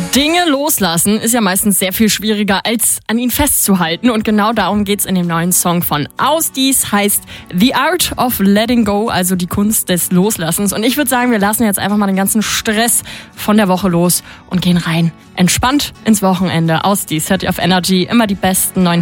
Dinge loslassen ist ja meistens sehr viel schwieriger, als an ihnen festzuhalten. Und genau darum geht's in dem neuen Song von Ausdies. Heißt The Art of Letting Go, also die Kunst des Loslassens. Und ich würde sagen, wir lassen jetzt einfach mal den ganzen Stress von der Woche los und gehen rein entspannt ins Wochenende. Ausdies hört ihr auf Energy, immer die besten neuen